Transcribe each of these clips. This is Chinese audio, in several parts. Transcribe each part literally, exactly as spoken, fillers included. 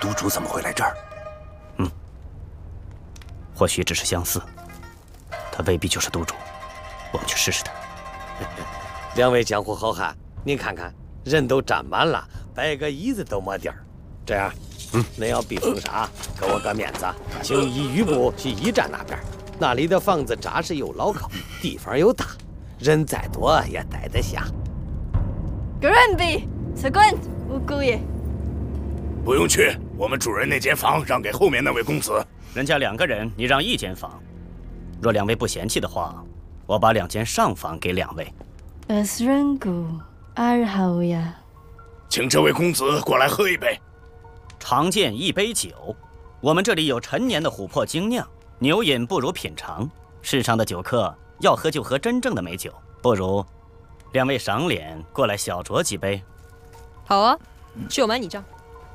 督主怎么会来这儿？ 嗯，或许只是相似，他未必就是督主。我们去试试他。 两位江湖好汉，您看看，人都站满了，摆个椅子都没地儿。这样，嗯，恁要避风沙，给我个面子，请一余部去驿站那边，那里的房子扎实又牢靠，地方又大，人再多也待得下。 Granby， second， 吴姑爷。 不用去，我们主人那间房让给后面那位公子。 人家两个人，你让一间房。若两位不嫌弃的话，我把两间上房给两位。 Asrangu， 二号呀。 请这位公子过来喝一杯。 常见一杯酒，我们这里有陈年的琥珀精酿，牛饮不如品尝。世上的酒客要喝就喝真正的美酒，不如两位赏脸过来小酌几杯。 好啊，酒买你账。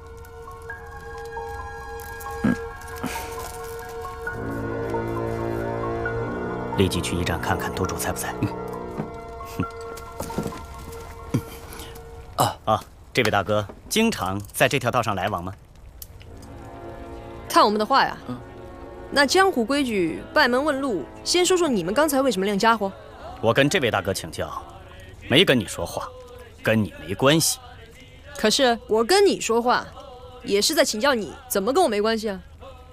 立即去驿站看看督主在不在。嗯、啊啊！这位大哥经常在这条道上来往吗？ 看我们的话呀，嗯、那江湖规矩，拜门问路。先说说你们刚才为什么亮家伙？ 我跟这位大哥请教，没跟你说话，跟你没关系。 可是我跟你说话，也是在请教你，怎么跟我没关系啊？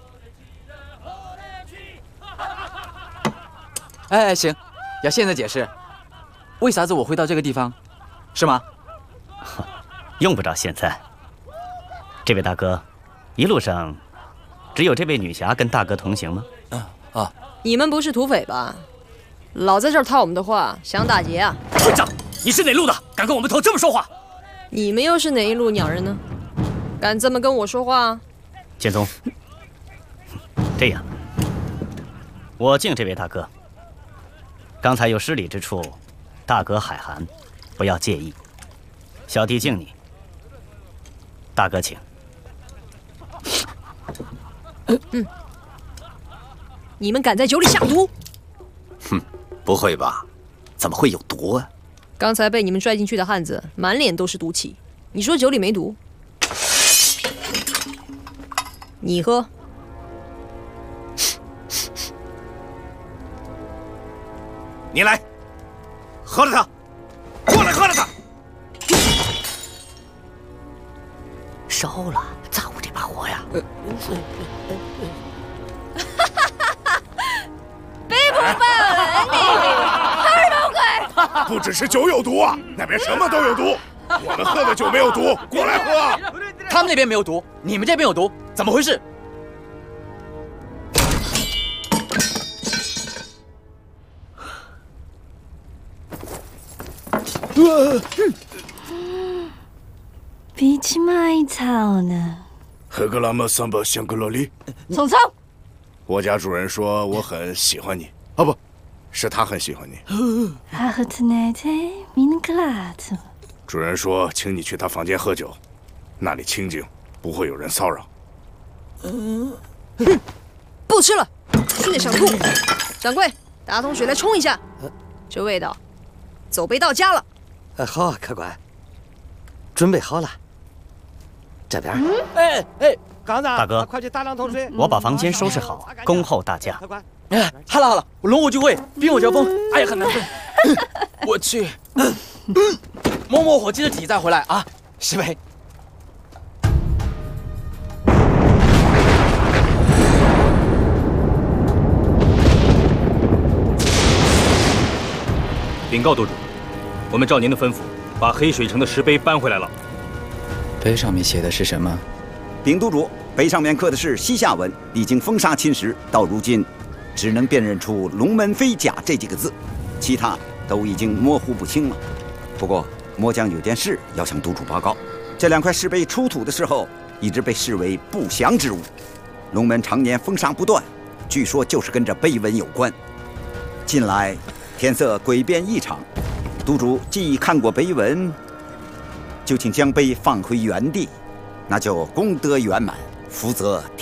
哎，行，要现在解释，为啥子我会到这个地方，是吗？ 用不着现在。这位大哥，一路上只有这位女侠跟大哥同行吗？ 啊啊！ 你们不是土匪吧？老在这儿套我们的话，想打劫啊？ 混账！你是哪路的？敢跟我们头这么说话？ 你们又是哪一路鸟人呢？敢这么跟我说话？ 剑宗，这样，我敬这位大哥。刚才有失礼之处，大哥海涵，不要介意。小弟敬你，大哥请。 嗯，你们敢在酒里下毒？ 哼，不会吧？怎么会有毒啊？ 刚才被你们拽进去的汉子，满脸都是毒气。你说酒里没毒？你喝。 你来，喝了他，过来喝了他。 烧了，咋呼这把火呀？ 背不笨，你二毛鬼！ 不只是酒有毒啊，那边什么都有毒。我们喝的酒没有毒，过来喝。 他们那边没有毒，你们这边有毒，怎么回事？ 比起买草呢。 喝个拉玛桑巴香格罗里。 曹操， 我家主人说我很喜欢你，哦不，是他很喜欢你。 阿赫特奈特米能克拉特。 主人说，请你去他房间喝酒，那里清静，不会有人骚扰。 嗯，哼，不吃了，去那想吐。掌柜，打桶水来冲一下，这味道，走背到家了。 呃，好啊，客官，准备好了。这边。 嗯、 哎哎，刚子， 大哥， 快去打两桶水。 我把房间收拾好，恭候大驾。 客官， 哎，好了好了，龙舞聚会，冰火交锋，哎呀，很难分。我去。摸摸火鸡的体再回来啊！十杯。 禀告督主，我们照您的吩咐，把黑水城的石碑搬回来了。 碑上面写的是什么？ 禀督主，碑上面刻的是西夏文，历经风沙侵蚀，到如今只能辨认出“龙门飞甲”这几个字，其他都已经模糊不清了。不过，末将有件事要向督主报告：这两块石碑出土的时候，一直被视为不祥之物。龙门常年风沙不断，据说就是跟这碑文有关。近来天色诡变异常，督主既已看过碑文，就请将碑放回原地，那就功德圆满，福泽